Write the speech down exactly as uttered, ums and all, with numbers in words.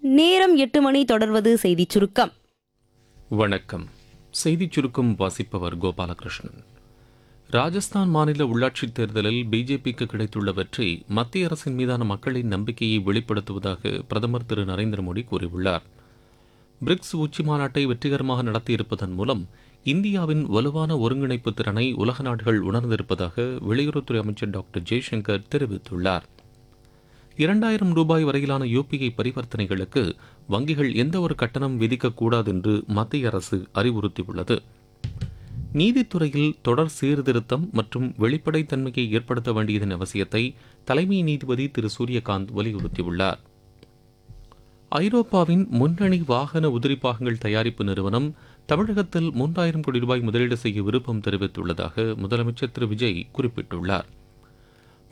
நேரம் எட்டு மணி. தொடர்வது செய்திச் சுருக்கம். வணக்கம். செய்திச் சுருக்கம் வாசிப்பவர் கோபாலகிருஷ்ணன். ராஜஸ்தான் மாநில உள்ளாட்சித் தேர்தலில் பிஜேபிக்கு கிடைத்துள்ள வெற்றி மத்திய அரசின் மீதான மக்களின் நம்பிக்கையை வெளிப்படுத்துவதாக பிரதமர் திரு நரேந்திர மோடி கூறியுள்ளார். பிரிக்ஸ் உச்சி மாநாட்டை வெற்றிகரமாக நடத்தியிருப்பதன் மூலம் இந்தியாவின் வலுவான ஒருங்கிணைப்பு திறனை உலக நாடுகள் உணர்ந்திருப்பதாக வெளியுறவுத்துறை அமைச்சர் டாக்டர் ஜெய்சங்கர் தெரிவித்துள்ளார். இரண்டாயிரம் ரூபாய் வரையிலான யுபிஐ பரிவர்த்தனைகளுக்கு வங்கிகள் எந்தவொரு கட்டணம் விதிக்கக்கூடாது என்று மத்திய அரசு அறிவுறுத்தியுள்ளது. நீதித்துறையில் தொடர் சீர்திருத்தம் மற்றும் வெளிப்படைத்தன்மையை ஏற்படுத்த வேண்டியதன் அவசியத்தை தலைமை நீதிபதி திரு சூரியகாந்த் வலியுறுத்தியுள்ளார். ஐரோப்பாவின் முன்னணி வாகன உதிரிப்பாகங்கள் தயாரிப்பு நிறுவனம் தமிழகத்தில் மூன்றாயிரம் கோடி ரூபாய் முதலீடு செய்ய விருப்பம் தெரிவித்துள்ளதாக முதலமைச்சர் திரு விஜய் குறிப்பிட்டுள்ளார்.